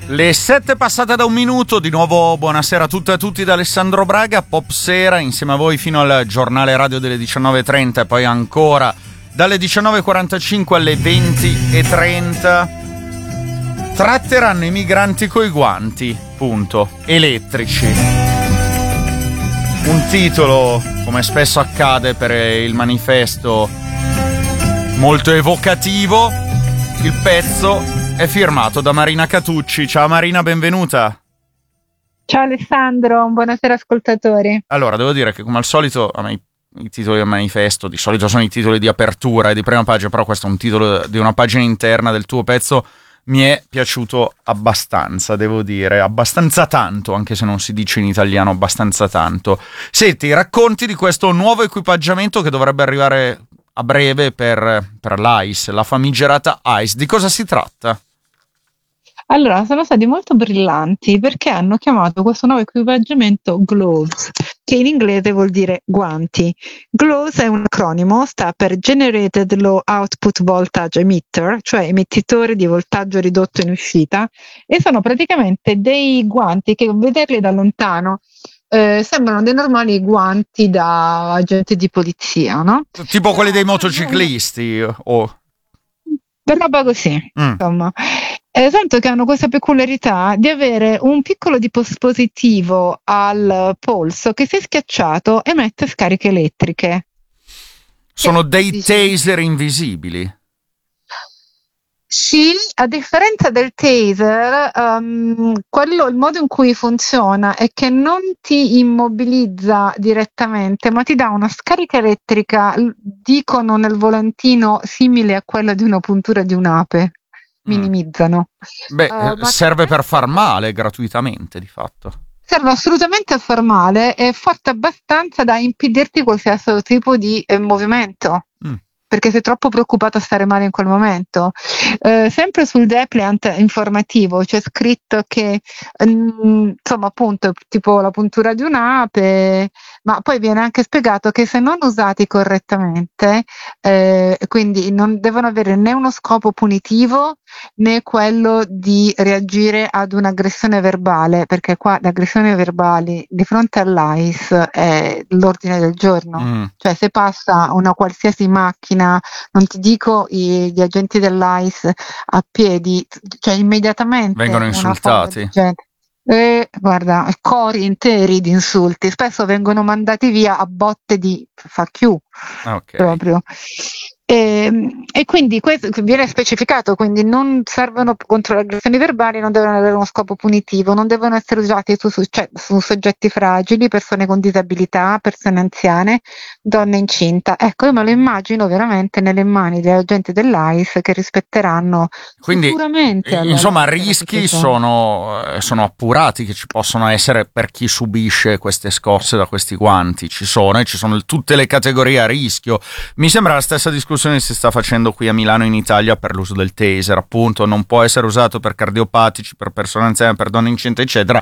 Le 7 passate da un minuto, di nuovo buonasera a tutte e a tutti da Alessandro Braga, Pop Sera, insieme a voi fino al giornale radio delle 19.30 e poi ancora dalle 19.45 alle 20.30. Tratteranno i migranti coi guanti, punto, elettrici. Un titolo, come spesso accade per il manifesto, molto evocativo. Il pezzo è firmato da Marina Catucci. Ciao Marina, benvenuta. Ciao Alessandro, buonasera ascoltatori. Allora, devo dire che come al solito a me i titoli del manifesto di solito sono i titoli di apertura e di prima pagina, però questo è un titolo di una pagina interna del tuo pezzo. Mi è piaciuto abbastanza, devo dire, abbastanza tanto, anche se non si dice in italiano abbastanza tanto. Senti, racconti di questo nuovo equipaggiamento che dovrebbe arrivare a breve per l'ICE, la famigerata ICE. Di cosa si tratta? Allora, sono stati molto brillanti perché hanno chiamato questo nuovo equipaggiamento Gloves, che in inglese vuol dire guanti. Gloves è un acronimo, sta per Generated Low Output Voltage Emitter, cioè emettitore di voltaggio ridotto in uscita, e sono praticamente dei guanti che, vederli da lontano, sembrano dei normali guanti da agente di polizia, no? Tipo quelli dei motociclisti o... Per roba così, insomma. Tanto che hanno questa peculiarità di avere un piccolo dispositivo al polso che, se schiacciato, emette scariche elettriche. Sono dei taser invisibili. Sì, a differenza del taser, il modo in cui funziona è che non ti immobilizza direttamente, ma ti dà una scarica elettrica, dicono nel volantino, simile a quella di una puntura di un'ape. Minimizzano. Serve per far male gratuitamente, di fatto. Serve assolutamente a far male, è forte abbastanza da impedirti qualsiasi tipo di movimento. Perché sei troppo preoccupato a stare male in quel momento. Sempre sul depliant informativo c'è scritto che insomma, appunto, tipo la puntura di un'ape, ma poi viene anche spiegato che se non usati correttamente, quindi non devono avere né uno scopo punitivo né quello di reagire ad un'aggressione verbale, perché qua le aggressioni verbali di fronte all'ICE è l'ordine del giorno. Cioè, se passa una qualsiasi macchina, non ti dico gli agenti dell'ICE a piedi, cioè immediatamente vengono insultati. Guarda, cori interi di insulti, spesso vengono mandati via a botte di fuck you, proprio. E quindi questo viene specificato, quindi non servono contro le aggressioni verbali, non devono avere uno scopo punitivo, non devono essere usati su soggetti fragili, persone con disabilità, persone anziane, donne incinte. Ecco, io me lo immagino veramente nelle mani degli agenti dell'ICE che rispetteranno sicuramente. Insomma, rischi sono appurati che ci possono essere per chi subisce queste scosse da questi guanti. Ci sono tutte le categorie a rischio. Mi sembra la stessa discussione che si sta facendo qui a Milano in Italia per l'uso del taser, appunto. Non può essere usato per cardiopatici, per persone anziane, per donne incinte, eccetera.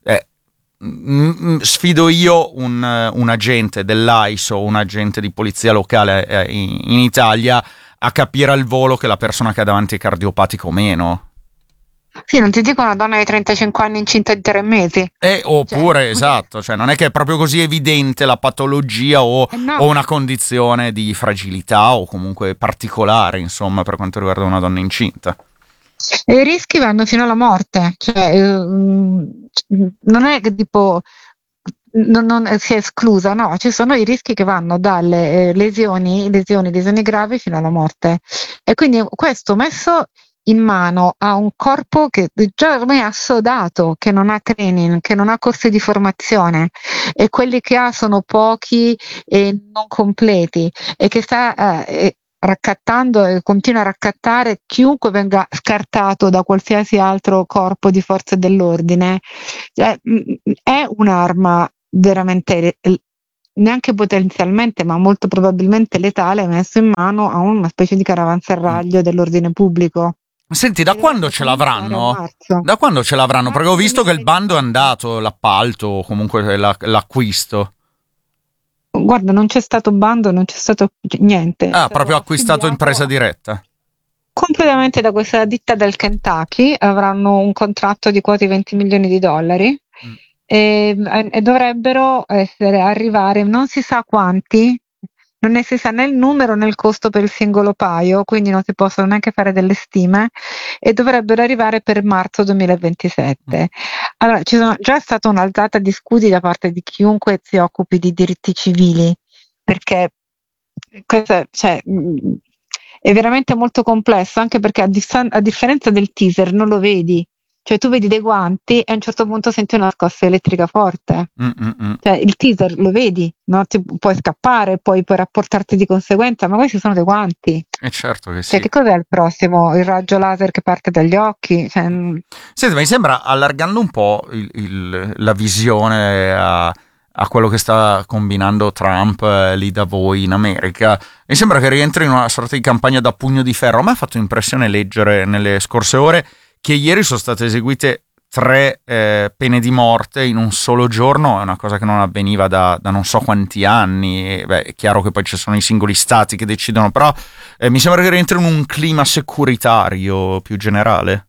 Sfido io un agente dell'ICE o un agente di polizia locale in Italia a capire al volo che la persona che ha davanti è cardiopatica o meno. Sì, non ti dico una donna di 35 anni incinta di 3 mesi. Oppure, esatto, cioè non è che è proprio così evidente la patologia o una condizione di fragilità o comunque particolare, insomma, per quanto riguarda una donna incinta. E i rischi vanno fino alla morte, cioè non è che tipo non si è esclusa, no, ci sono i rischi che vanno dalle lesioni gravi fino alla morte. E quindi questo messo in mano a un corpo che già ormai è assodato, che non ha training, che non ha corsi di formazione, e quelli che ha sono pochi e non completi, e che sta raccattando e continua a raccattare chiunque venga scartato da qualsiasi altro corpo di forze dell'ordine. È un'arma veramente neanche potenzialmente, ma molto probabilmente letale, messo in mano a una specie di caravanserraglio dell'ordine pubblico. Senti, da quando ce l'avranno? Da quando ce l'avranno? Perché ho visto che il bando è andato, l'appalto o comunque l'acquisto. Guarda, non c'è stato bando, non c'è stato niente. Proprio acquistato in presa diretta. completamente da questa ditta del Kentucky, avranno un contratto di quasi $20 milioni Mm. e dovrebbero arrivare, non si sa quanti, non ne si sa né il numero né il costo per il singolo paio, quindi non si possono neanche fare delle stime, e dovrebbero arrivare per marzo 2027. Allora, già stata un'alzata di scudi da parte di chiunque si occupi di diritti civili, perché questo, cioè, è veramente molto complesso, anche perché a differenza del teaser non lo vedi, cioè tu vedi dei guanti e a un certo punto senti una scossa elettrica forte. Cioè, il teaser lo vedi, no? Puoi scappare, puoi rapportarti di conseguenza, ma questi sono dei guanti. Certo che sì. Cioè, che cos'è il prossimo? Il raggio laser che parte dagli occhi? Cioè, Senti, mi sembra, allargando un po' la visione a quello che sta combinando Trump lì da voi in America, mi sembra che rientri in una sorta di campagna da pugno di ferro. A me ha fatto impressione leggere nelle scorse ore che ieri sono state eseguite 3 pene di morte in un solo giorno. È una cosa che non avveniva da non so quanti anni. Beh, è chiaro che poi ci sono i singoli stati che decidono, però mi sembra che rientri in un clima securitario più generale.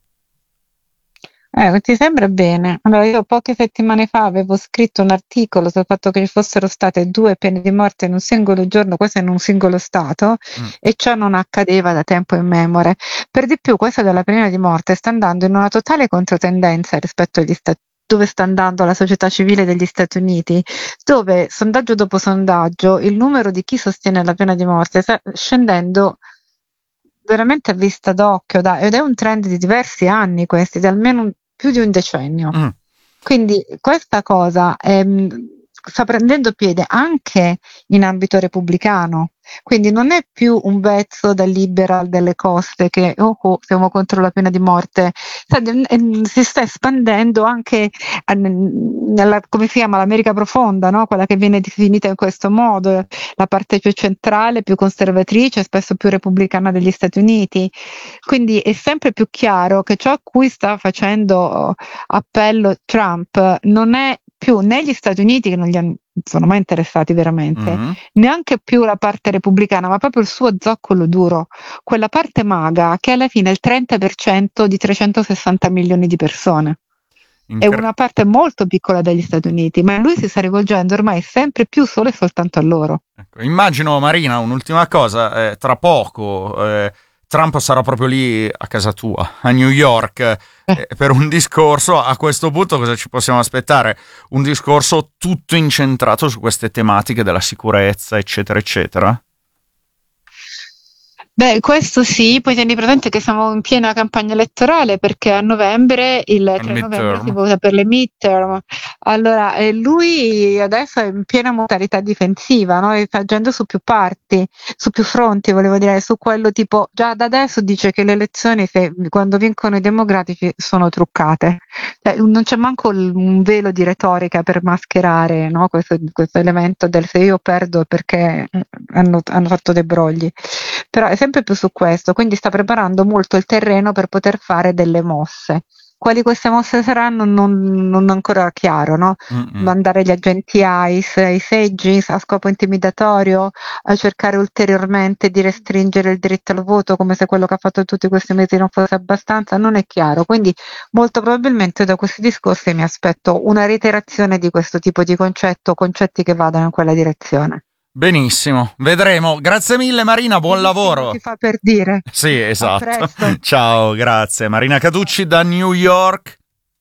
ti sembra bene? Allora, io poche settimane fa avevo scritto un articolo sul fatto che ci fossero state 2 pene di morte in un singolo giorno, questo in un singolo stato, e ciò non accadeva da tempo immemore. Per di più, questa della pena di morte sta andando in una totale controtendenza rispetto agli stati dove sta andando la società civile degli Stati Uniti, dove sondaggio dopo sondaggio il numero di chi sostiene la pena di morte sta scendendo veramente a vista d'occhio, ed è un trend di diversi anni questi, di almeno più di un decennio. Quindi questa cosa sta prendendo piede anche in ambito repubblicano, quindi non è più un vezzo da liberal delle coste che siamo contro la pena di morte, si sta espandendo anche nella, come si chiama, l'America profonda, no? Quella che viene definita in questo modo, la parte più centrale, più conservatrice, spesso più repubblicana degli Stati Uniti. Quindi è sempre più chiaro che ciò a cui sta facendo appello Trump non è più né gli Stati Uniti, che non sono mai interessati veramente, neanche più la parte repubblicana, ma proprio il suo zoccolo duro, quella parte maga che alla fine è il 30% di 360 milioni di persone. È una parte molto piccola degli Stati Uniti, ma lui si sta rivolgendo ormai sempre più solo e soltanto a loro. Ecco, immagino, Marina, un'ultima cosa, tra poco Trump sarà proprio lì a casa tua, a New York, per un discorso. A questo punto cosa ci possiamo aspettare? Un discorso tutto incentrato su queste tematiche della sicurezza, eccetera, eccetera? Beh, questo sì, poi tieni presente che siamo in piena campagna elettorale perché a novembre, il 3 novembre, si vota per le midterm. Allora, lui adesso è in piena modalità difensiva, no? E sta agendo su più parti, su più fronti, volevo dire, su quello tipo, già da adesso dice che le elezioni, quando vincono i democratici, sono truccate. Cioè, non c'è manco un velo di retorica per mascherare, no? Questo elemento del se io perdo è perché hanno fatto dei brogli. Però è sempre più su questo, quindi sta preparando molto il terreno per poter fare delle mosse. Quali queste mosse saranno non è ancora chiaro, no? Mandare gli agenti ICE ai seggi a scopo intimidatorio, a cercare ulteriormente di restringere il diritto al voto, come se quello che ha fatto tutti questi mesi non fosse abbastanza, non è chiaro. Quindi molto probabilmente da questi discorsi mi aspetto una reiterazione di questo tipo di concetti che vadano in quella direzione. Benissimo, vedremo. Grazie mille Marina, buon lavoro. Si fa per dire. Sì, esatto. A presto. Ciao, grazie. Marina Caducci da New York.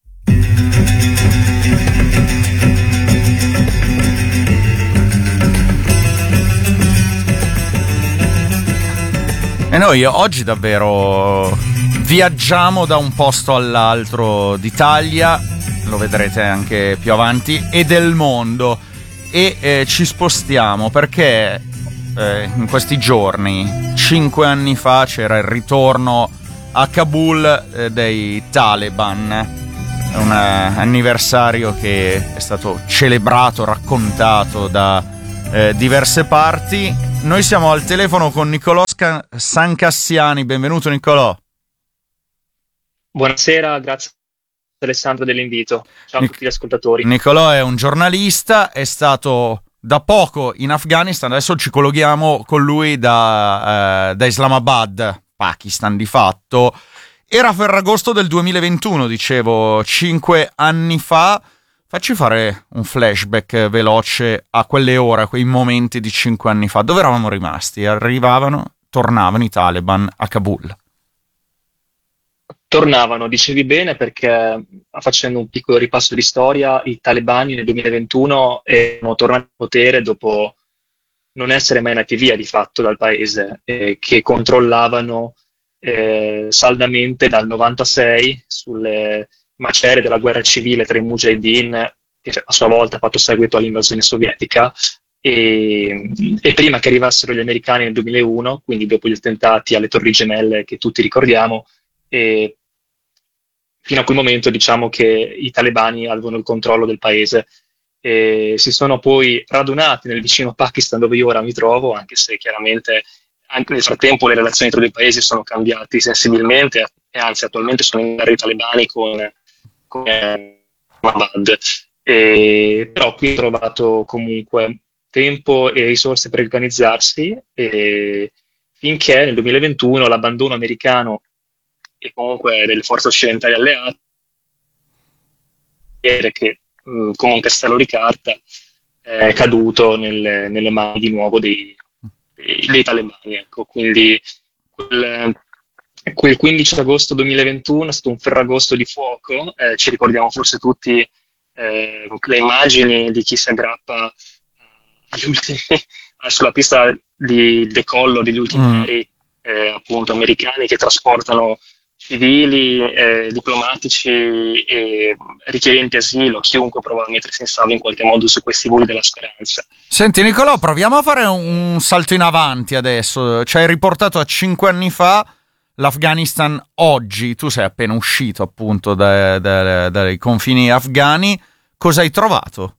E noi oggi davvero viaggiamo da un posto all'altro d'Italia, lo vedrete anche più avanti, e del mondo. E ci spostiamo perché in questi giorni, 5 anni fa, c'era il ritorno a Kabul dei Taliban. È un anniversario che è stato celebrato, raccontato da diverse parti. Noi siamo al telefono con Nicolò Sancassiani. Benvenuto Nicolò. Buonasera, grazie Alessandro dell'invito. Ciao a tutti gli ascoltatori. Nicolò è un giornalista, è stato da poco in Afghanistan, adesso ci colleghiamo con lui da Islamabad Pakistan di fatto. Era Ferragosto del 2021, dicevo, 5 anni fa. Facci fare un flashback veloce a quelle ore, a quei momenti di 5 anni fa. Dove eravamo rimasti? Tornavano i Taliban a Kabul. Tornavano, dicevi bene, perché facendo un piccolo ripasso di storia, i talebani nel 2021 erano tornati al potere dopo non essere mai andati via di fatto dal paese, che controllavano saldamente dal 96 sulle macerie della guerra civile tra i Mujahideen, che a sua volta ha fatto seguito all'invasione sovietica, e prima che arrivassero gli americani nel 2001, quindi dopo gli attentati alle Torri Gemelle che tutti ricordiamo, e fino a quel momento diciamo che i talebani avevano il controllo del paese. E si sono poi radunati nel vicino Pakistan, dove io ora mi trovo, anche se chiaramente anche nel frattempo le relazioni tra i due paesi sono cambiate sensibilmente, e anzi attualmente sono in guerra i talebani con Islamabad. Però qui ho trovato comunque tempo e risorse per organizzarsi, e finché nel 2021 l'abbandono americano e comunque delle forze occidentali alleate, che come un castello di carta è caduto nelle mani di nuovo dei talebani. Ecco. Quindi quel 15 agosto 2021 è stato un ferragosto di fuoco. Ci ricordiamo forse tutti le immagini di chi si aggrappa sulla pista di decollo degli ultimi aerei appunto americani che trasportano civili, diplomatici e richiedenti asilo, chiunque prova a mettersi in salvo in qualche modo su questi voli della speranza. Senti Nicolò, proviamo a fare un salto in avanti adesso. Ci hai riportato a 5 anni fa, l'Afghanistan oggi. Tu sei appena uscito appunto dai confini afghani. Cosa hai trovato?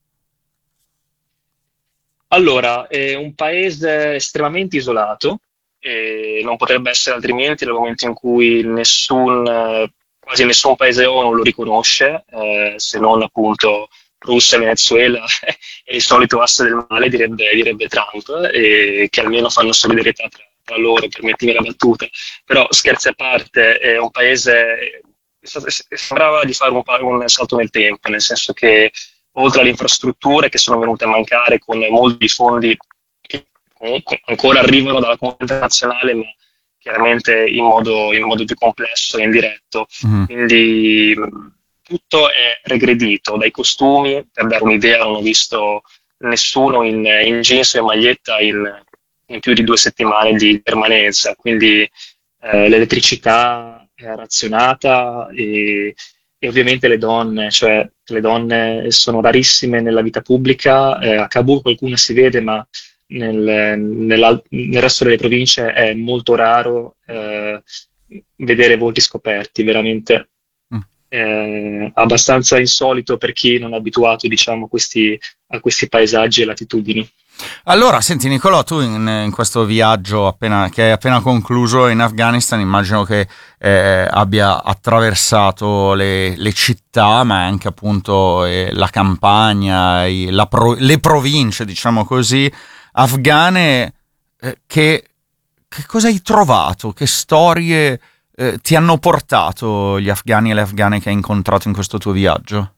Allora, è un paese estremamente isolato, e non potrebbe essere altrimenti nel momento in cui quasi nessun paese ONU lo riconosce, se non appunto Russia, Venezuela e il solito asse del male, direbbe Trump, che almeno fanno solidarietà tra loro, permettimi la battuta. Però scherzi a parte, è un paese, sembrava di fare un salto nel tempo, nel senso che oltre alle infrastrutture che sono venute a mancare con molti fondi che comunque ancora arrivano dalla comunità internazionale, ma chiaramente in modo più complesso e indiretto. Quindi tutto è regredito, dai costumi, per dare un'idea, non ho visto nessuno in jeans e maglietta in più di 2 settimane di permanenza, quindi l'elettricità è razionata, e ovviamente le donne sono rarissime nella vita pubblica. A Kabul qualcuno si vede, ma nel resto delle province è molto raro vedere volti scoperti, veramente abbastanza insolito per chi non è abituato, diciamo, a questi paesaggi e latitudini. Allora, senti Nicolò, tu in questo viaggio che hai appena concluso in Afghanistan, immagino che abbia attraversato le città, ma anche appunto la campagna, le province, diciamo così, afghane. Che cosa hai trovato? Che storie ti hanno portato gli afghani e le afghane che hai incontrato in questo tuo viaggio?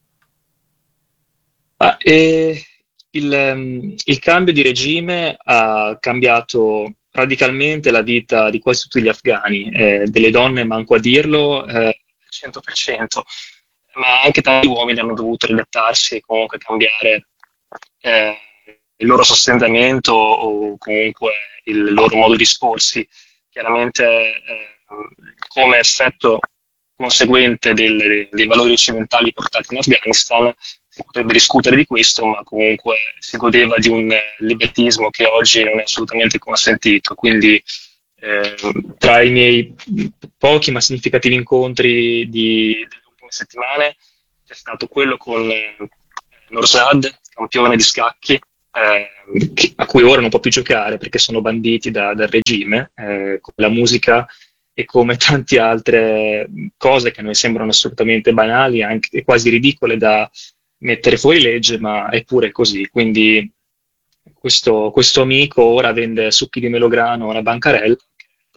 Il cambio di regime ha cambiato radicalmente la vita di quasi tutti gli afghani, delle donne manco a dirlo, 100%, ma anche tanti uomini hanno dovuto riadattarsi e comunque cambiare il loro sostentamento o comunque il loro modo di esporsi. Chiaramente come effetto conseguente dei valori occidentali portati in Afghanistan, si potrebbe discutere di questo, ma comunque si godeva di un libertismo che oggi non è assolutamente consentito. Quindi tra i miei pochi ma significativi incontri delle ultime settimane c'è stato quello con Norzad, campione di scacchi, a cui ora non può più giocare perché sono banditi dal regime, con la musica e come tante altre cose che a noi sembrano assolutamente banali, anche quasi ridicole da mettere fuori legge, ma è pure così. Quindi questo amico ora vende succhi di melograno a una bancarella,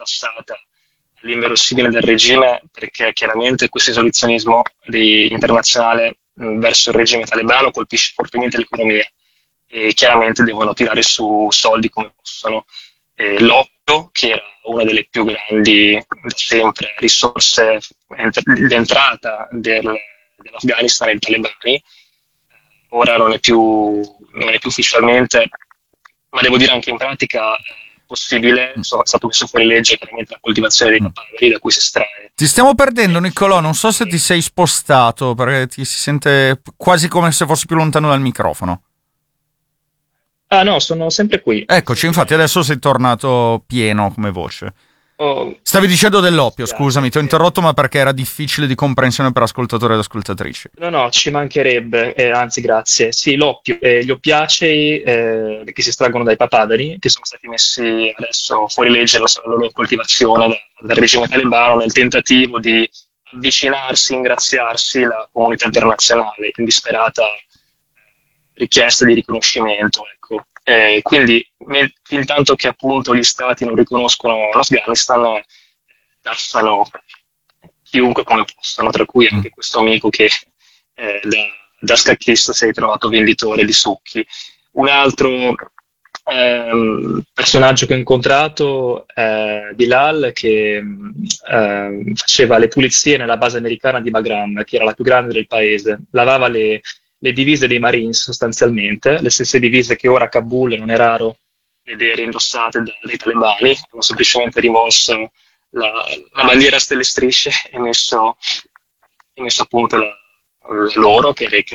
sorpassata all'inverosimile del regime, perché chiaramente questo isolazionismo internazionale verso il regime talebano colpisce fortemente l'economia e chiaramente devono tirare su soldi come possono. L'oppio, che era una delle più grandi da sempre risorse d'entrata dell'Afghanistan e dei talebani, ora non è più ufficialmente, ma devo dire anche in pratica possibile, è stato messo fuori legge chiaramente la coltivazione dei papaveri da cui si estrae. Ti stiamo perdendo, Niccolò, non so se ti sei spostato perché ti si sente quasi come se fossi più lontano dal microfono. Ah no, sono sempre qui. Eccoci, infatti adesso sei tornato pieno come voce. Oh, Stavi dicendo dell'oppio, scusami, ti ho interrotto, ma perché era difficile di comprensione per ascoltatori ed ascoltatrici. no, ci mancherebbe, anzi grazie. Sì, l'oppio, gli oppiacei che si estraggono dai papaveri, che sono stati messi adesso fuori legge la loro coltivazione dal regime talebano nel tentativo di avvicinarsi, ingraziarsi la comunità internazionale in disperata richiesta di riconoscimento. Ecco. Quindi, fin tanto che appunto gli stati non riconoscono l'Afghanistan, tassano chiunque come possono, tra cui anche questo amico che da scacchista si è trovato venditore di succhi. Un altro personaggio che ho incontrato è Bilal, che faceva le pulizie nella base americana di Bagram, che era la più grande del paese. Lavava le divise dei Marines sostanzialmente, le stesse divise che ora a Kabul non è raro vedere indossate dai talebani, hanno semplicemente rimosso la bandiera a stelle e strisce e messo appunto l'oro che reca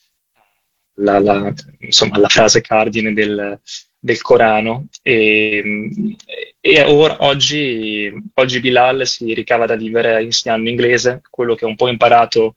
insomma, la frase cardine del Corano. E oggi Bilal si ricava da vivere insegnando inglese, quello che ho un po' imparato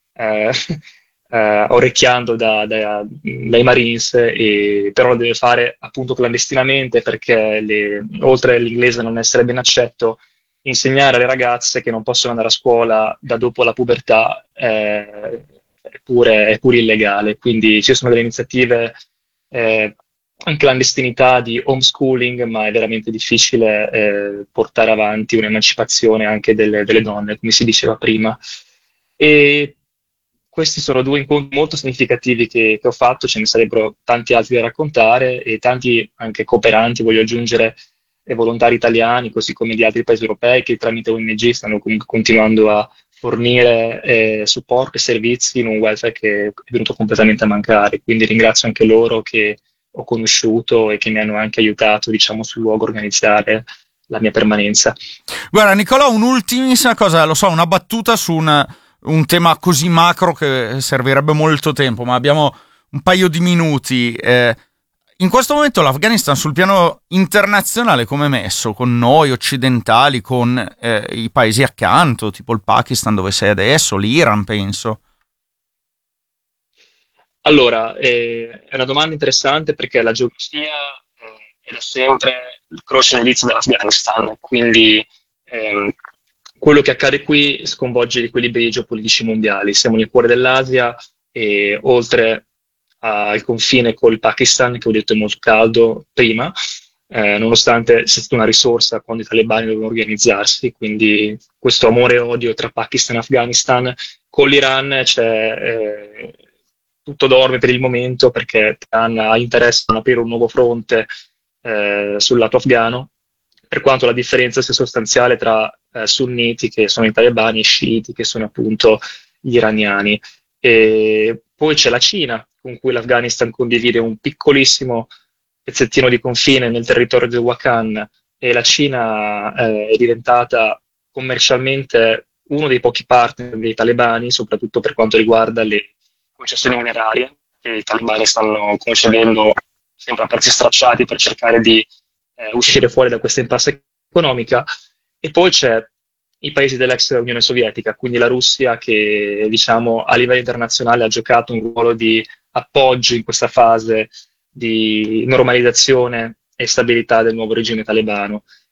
orecchiando dai Marines, però lo deve fare appunto clandestinamente perché oltre all'inglese non essere ben accetto, insegnare alle ragazze che non possono andare a scuola da dopo la pubertà è pure illegale. Quindi ci sono delle iniziative in clandestinità di homeschooling, ma è veramente difficile portare avanti un'emancipazione anche delle donne, come si diceva prima. E questi sono due incontri molto significativi che ho fatto, ce ne sarebbero tanti altri da raccontare e tanti anche cooperanti, voglio aggiungere, e volontari italiani, così come di altri paesi europei che tramite ONG stanno comunque continuando a fornire supporto e servizi in un welfare che è venuto completamente a mancare. Quindi ringrazio anche loro che ho conosciuto e che mi hanno anche aiutato, diciamo, sul luogo a organizzare la mia permanenza. Guarda, Nicolò, un'ultimissima cosa, lo so, una battuta su un tema così macro che servirebbe molto tempo, ma abbiamo un paio di minuti. In questo momento l'Afghanistan sul piano internazionale come è messo? Con noi occidentali, con i paesi accanto, tipo il Pakistan dove sei adesso, l'Iran penso? Allora, è una domanda interessante perché la geografia è da sempre il croce nell'inizio dell'Afghanistan, quindi quello che accade qui sconvolge gli equilibri geopolitici mondiali. Siamo nel cuore dell'Asia e oltre al confine col Pakistan, che ho detto è molto caldo prima, nonostante sia stata una risorsa quando i talebani dovevano organizzarsi, quindi questo amore e odio tra Pakistan e Afghanistan. Con l'Iran tutto dorme per il momento perché Teheran ha interesse a aprire un nuovo fronte sul lato afghano, per quanto la differenza sia sostanziale tra sunniti, che sono i talebani, e sciiti, che sono appunto gli iraniani. E poi c'è la Cina, con cui l'Afghanistan condivide un piccolissimo pezzettino di confine nel territorio del Wakhan, e la Cina è diventata commercialmente uno dei pochi partner dei talebani, soprattutto per quanto riguarda le concessioni minerarie che i talebani stanno concedendo sempre a prezzi stracciati per cercare di uscire fuori da questa impasse economica. E poi c'è i paesi dell'ex Unione Sovietica, quindi la Russia, che diciamo a livello internazionale ha giocato un ruolo di appoggio in questa fase di normalizzazione e stabilità del nuovo regime talebano.